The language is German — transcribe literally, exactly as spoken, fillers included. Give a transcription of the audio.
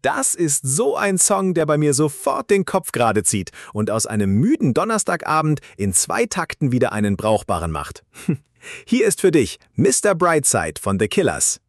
Das ist so ein Song, der bei mir sofort den Kopf gerade zieht und aus einem müden Donnerstagabend in zwei Takten wieder einen brauchbaren macht. Hier ist für dich Mister Brightside von The Killers.